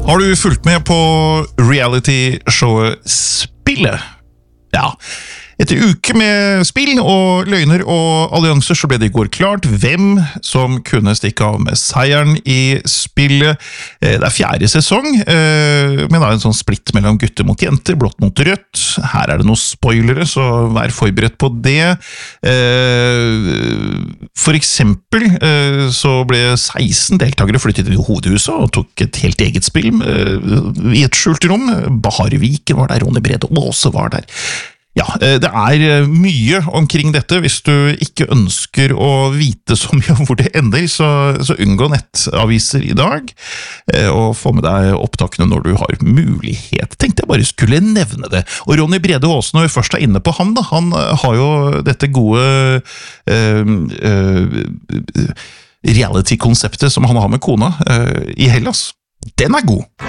Har du fulgt med på reality-showet Spillet? Ja. Etter uke med spill og løgner og allianser så ble det I går klart hvem som kunne stikke av med seieren I spillet. Det 4. sesong, men det en sånn splitt mellom gutter mot jenter, blått mot rødt. Her det noen spoilere, så vær forberedt på det. For eksempel så ble 16 deltakere flyttet til hovedhuset og tok et helt eget spill I et skjult rom. Bahar Viken var der, Ronny Brede Aase var der. Ja, det mye omkring dette. Hvis du ikke ønsker å vite så mye om hvor det ender, så unngå nettaviser I dag, og få med deg opptakene når du har mulighet. Tenkte jeg bare skulle nevne det. Og Ronny Brede Aase, når vi først inne på ham, han har jo dette gode reality-konseptet som han har med kona I Hellas. Den god!